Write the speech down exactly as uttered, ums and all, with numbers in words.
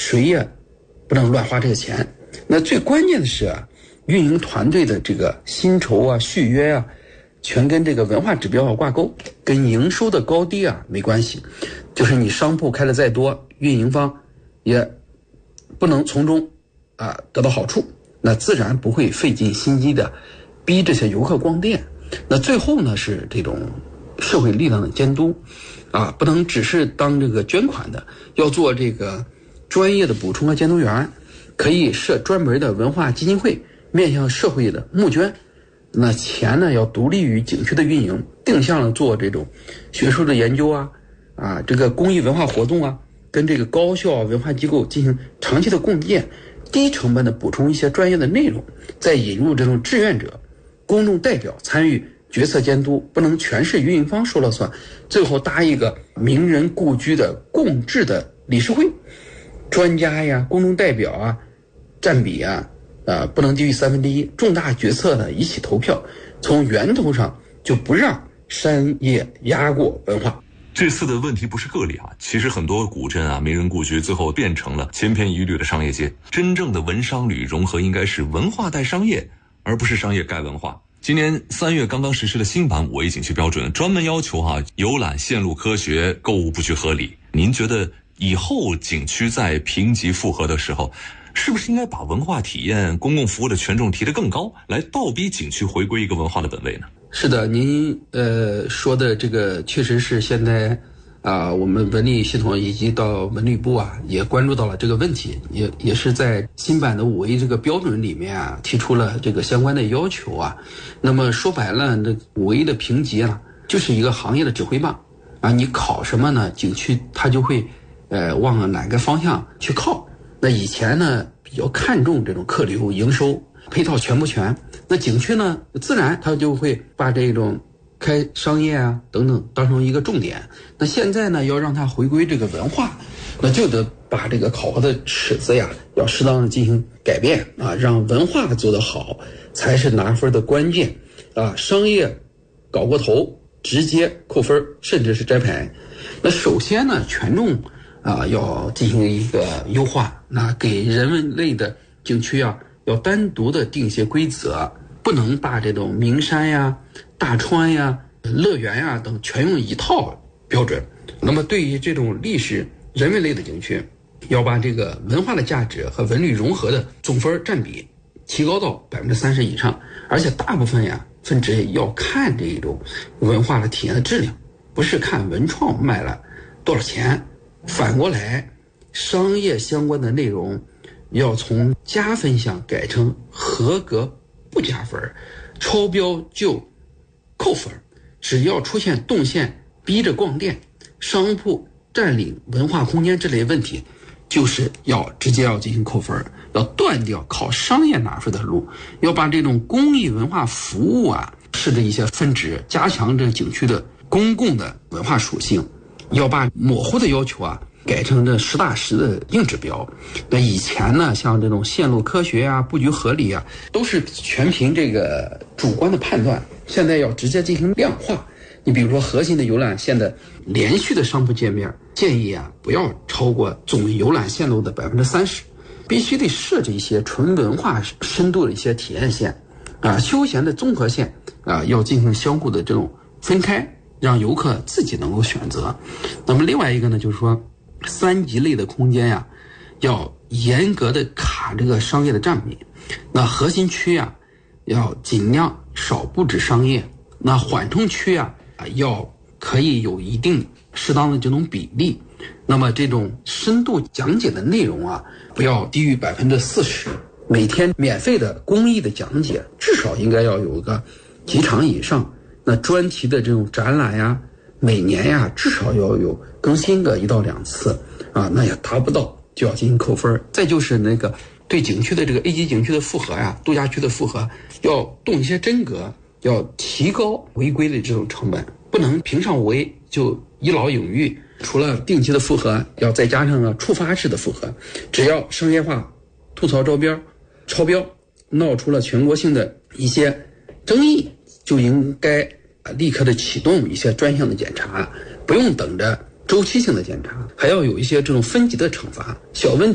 谁也不能乱花这个钱。那最关键的是啊，运营团队的这个薪酬啊、续约啊，全跟这个文化指标要挂钩，跟营收的高低啊没关系。就是你商铺开的再多，运营方也不能从中啊得到好处，那自然不会费尽心机的逼这些游客逛店。那最后呢是这种社会力量的监督啊，不能只是当这个捐款的，要做这个专业的补充和监督员，可以设专门的文化基金会，面向社会的募捐。那钱呢要独立于景区的运营，定向的做这种学术的研究啊，啊这个公益文化活动啊，跟这个高校文化机构进行长期的共建，低成本的补充一些专业的内容，再引入这种志愿者、公众代表参与决策监督，不能全是运营方说了算。最后搭一个名人故居的共治的理事会，专家呀、公众代表啊占比啊呃，不能低于三分之一，重大决策呢一起投票，从源头上就不让商业压过文化。 这次的问题不是个例啊，其实很多古镇啊、名人故居最后变成了千篇一律的商业街。真正的文商旅融合应该是文化带商业，而不是商业盖文化。今年三月刚刚实施的新版五 A 景区标准，专门要求啊游览线路科学，购物布局合理。您觉得以后景区在评级复核的时候，是不是应该把文化体验、公共服务的权重提得更高，来倒逼景区回归一个文化的本位呢？ 是的，您呃说的这个确实是现在啊、呃，我们文旅系统以及到文旅部啊也关注到了这个问题，也也是在新版的五 A 这个标准里面啊提出了这个相关的要求啊。那么说白了，这五 A 的评级啊就是一个行业的指挥棒啊，你考什么呢？景区它就会呃往哪个方向去靠。那以前呢比较看重这种客流、营收、配套全不全，那景区呢自然它就会把这种开商业啊等等当成一个重点。那现在呢要让它回归这个文化，那就得把这个考核的尺子呀要适当的进行改变啊，让文化做得好才是拿分的关键啊。商业搞过头直接扣分甚至是摘牌。那首先呢权重啊，要进行一个优化，那给人文类的景区啊，要单独的定一些规则，不能把这种名山呀、大川呀、乐园呀等全用一套标准。那么对于这种历史人文类的景区，要把这个文化的价值和文旅融合的总分占比提高到百分之三十以上，而且大部分呀分值要看这种文化的体验的质量，不是看文创卖了多少钱。反过来，商业相关的内容要从加分项改成合格不加分，超标就扣分。只要出现动线逼着逛店、商铺占领文化空间这类问题，就是要直接要进行扣分，要断掉靠商业拿分的路，要把这种公益文化服务啊设置一些分值，加强这个景区的公共的文化属性。要把模糊的要求啊改成这实打实的硬指标。那以前呢像这种线路科学啊、布局合理啊都是全凭这个主观的判断，现在要直接进行量化。你比如说核心的游览线的连续的商铺界面，建议啊不要超过总游览线路的百分之三十，必须得设置一些纯文化深度的一些体验线啊，休闲的综合线啊要进行相互的这种分开，让游客自己能够选择。那么另外一个呢，就是说三级类的空间呀，要严格的卡这个商业的占比。那核心区呀，要尽量少布置商业。那缓冲区呀，要可以有一定适当的这种比例。那么这种深度讲解的内容啊，不要低于百分之四十。每天免费的公益的讲解至少应该要有个几场以上。那专题的这种展览呀，每年呀至少要有更新个一到两次啊，那也达不到就要进行扣分。再就是那个对景区的这个 A 级景区的复核呀、度假区的复核，要动一些真格，要提高违规的这种成本，不能评上五 A 就一劳永逸。除了定期的复核，要再加上个触发式的复核，只要商业化、吐槽招标、超标，闹出了全国性的一些争议，就应该立刻的启动一些专项的检查，不用等着周期性的检查，还要有一些这种分级的惩罚。小问题